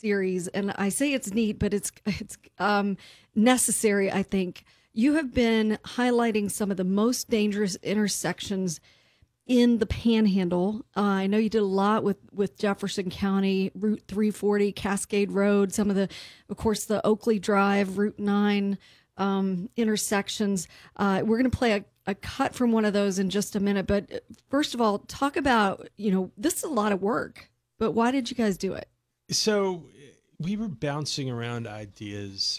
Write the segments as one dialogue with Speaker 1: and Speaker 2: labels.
Speaker 1: series, and I say it's neat, but it's necessary, I think. You have been highlighting some of the most dangerous intersections in the Panhandle. I know you did a lot with Jefferson County, Route 340, Cascade Road, some of of course, the Oakley Drive, Route 9 intersections. We're going to play a cut from one of those in just a minute. But first of all, talk about, this is a lot of work, but why did you guys do it?
Speaker 2: So we were bouncing around ideas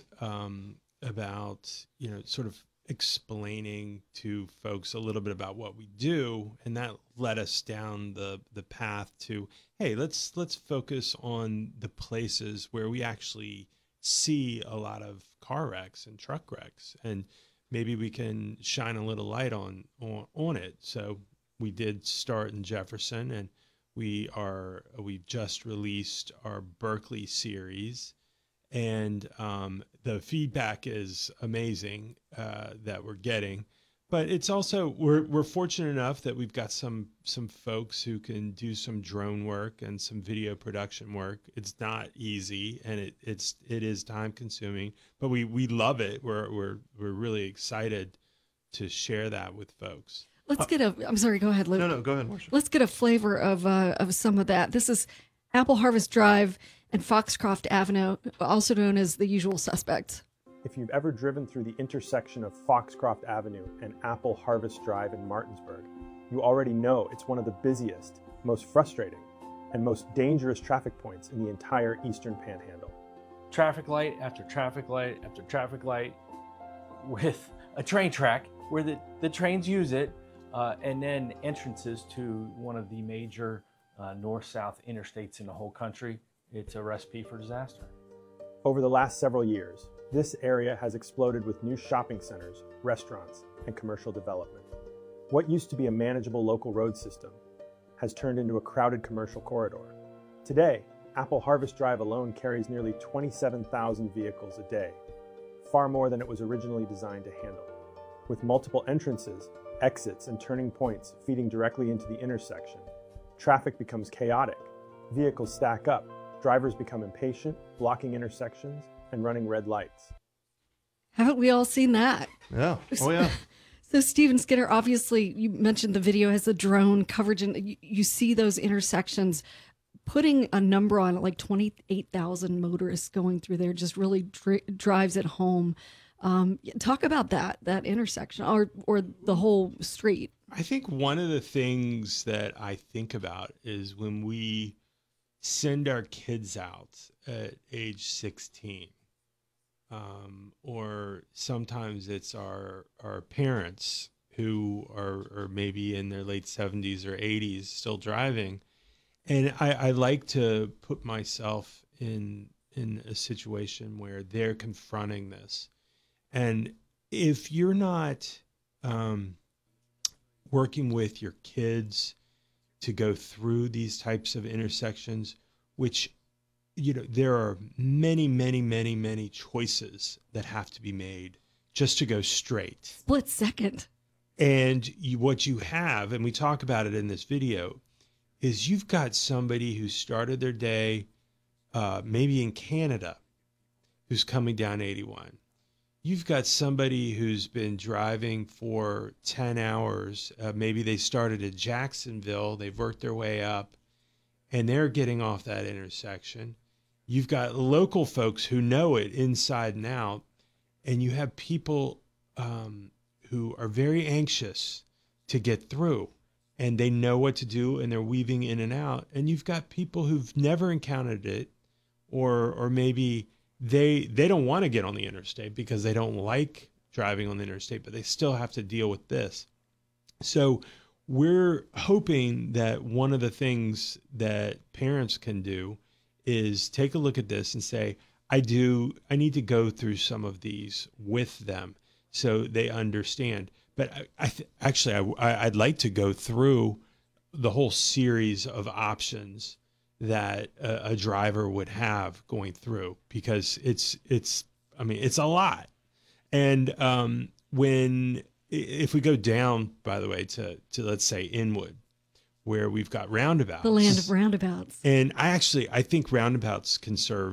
Speaker 2: about, sort of explaining to folks a little bit about what we do, and that led us down the path to, hey, let's focus on the places where we actually see a lot of car wrecks and truck wrecks, and maybe we can shine a little light on it. So we did start in Jefferson, and we just released our Berkeley series. And the feedback is amazing that we're getting, but it's also we're fortunate enough that we've got some folks who can do some drone work and some video production work. It's not easy, and it is time consuming, but we love it. We're really excited to share that with folks.
Speaker 1: Let's get I'm sorry, go ahead, Luke.
Speaker 3: No, go ahead, Marcia.
Speaker 1: Let's get a flavor of some of that. This is Apple Harvest Drive and Foxcroft Avenue, also known as the Usual Suspects.
Speaker 4: If you've ever driven through the intersection of Foxcroft Avenue and Apple Harvest Drive in Martinsburg, you already know it's one of the busiest, most frustrating, and most dangerous traffic points in the entire Eastern Panhandle.
Speaker 5: Traffic light after traffic light after traffic light with a train track where the trains use it, and then entrances to one of the major north-south interstates in the whole country. It's a recipe for disaster.
Speaker 4: Over the last several years, this area has exploded with new shopping centers, restaurants, and commercial development. What used to be a manageable local road system has turned into a crowded commercial corridor. Today, Apple Harvest Drive alone carries nearly 27,000 vehicles a day, far more than it was originally designed to handle. With multiple entrances, exits, and turning points feeding directly into the intersection, traffic becomes chaotic, vehicles stack up, drivers become impatient, blocking intersections and running red lights.
Speaker 1: Haven't we all seen that?
Speaker 3: Yeah. Oh, yeah.
Speaker 1: So Steven Skinner, obviously, you mentioned the video has the drone coverage, and you see those intersections. Putting a number on it, like 28,000 motorists going through there, just really drives it home. Talk about that intersection or the whole street.
Speaker 2: I think one of the things that I think about is when we send our kids out at age 16, or sometimes it's our parents who are maybe in their late 70s or 80s still driving. And I like to put myself in a situation where they're confronting this. And if you're not working with your kids to go through these types of intersections, which, there are many, many, many, many choices that have to be made just to go straight.
Speaker 1: Split second.
Speaker 2: And what you have, and we talk about it in this video, is you've got somebody who started their day maybe in Canada who's coming down 81. You've got somebody who's been driving for 10 hours. Maybe they started at Jacksonville. They've worked their way up, and they're getting off that intersection. You've got local folks who know it inside and out, and you have people who are very anxious to get through, and they know what to do, and they're weaving in and out. And you've got people who've never encountered it, or maybe they don't want to get on the interstate because they don't like driving on the interstate, but they still have to deal with this. So we're hoping that one of the things that parents can do is take a look at this and say, I need to go through some of these with them so they understand. But I'd like to go through the whole series of options that a driver would have going through, because it's a lot. And if we go down, by the way, to let's say Inwood, where we've got roundabouts,
Speaker 1: the land of roundabouts,
Speaker 2: and I think roundabouts can serve